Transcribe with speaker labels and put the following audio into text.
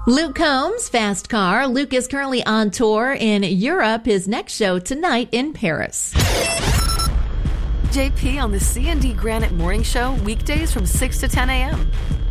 Speaker 1: Luke Combs, Fast Car. Luke is currently on tour in Europe. His next show tonight in Paris.
Speaker 2: JP on the C&D Granite Morning Show, weekdays from 6 to 10 a.m.